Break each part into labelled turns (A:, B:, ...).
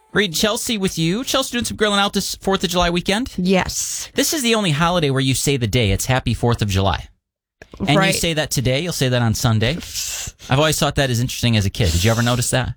A: Read Chelsea with you. Chelsea doing some grilling out this 4th of July weekend?
B: Yes.
A: This is the only holiday where you say the day. It's Happy 4th of July. And
B: right.
A: you say that today. You'll say that on Sunday. I've always thought that is interesting as a kid. Did you ever notice that?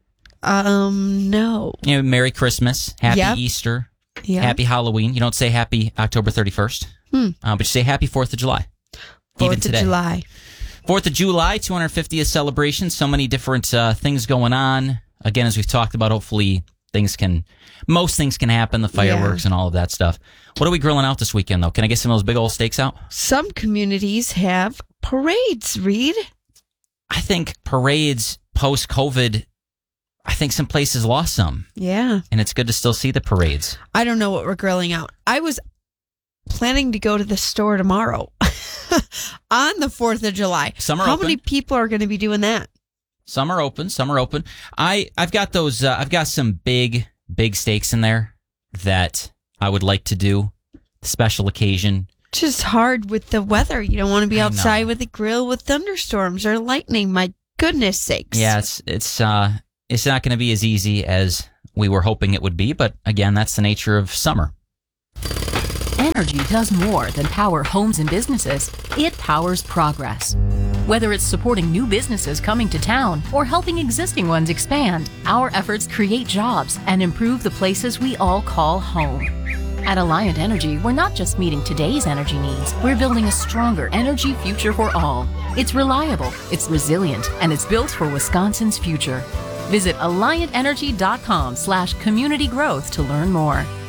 B: No.
A: You know, Merry Christmas, Happy Easter, Happy Halloween. You don't say Happy October 31st, but you say Happy 4th of July.
B: 4th of July.
A: 4th of July, 250th celebration. So many different things going on. Again, as we've talked about, hopefully most things can happen, the fireworks and all of that stuff. What are we grilling out this weekend, though? Can I get some of those big old steaks out?
B: Some communities have parades, Reed.
A: I think parades post-COVID, I think some places lost some.
B: Yeah.
A: And it's good to still see the parades.
B: I don't know what we're grilling out. I was planning to go to the store tomorrow on the 4th of July. How many people are going to be doing that?
A: Some are open. I've got those. I've got some big steaks in there that I would like to do. Special occasion.
B: Just hard with the weather. You don't want to be outside with a grill with thunderstorms or lightning. My goodness sakes.
A: Yeah, it's not going to be as easy as we were hoping it would be. But again, that's the nature of summer.
C: Energy does more than power homes and businesses. It powers progress. Whether it's supporting new businesses coming to town or helping existing ones expand, our efforts create jobs and improve the places we all call home. At Alliant Energy, we're not just meeting today's energy needs, we're building a stronger energy future for all. It's reliable, it's resilient, and it's built for Wisconsin's future. Visit AlliantEnergy.com/community growth to learn more.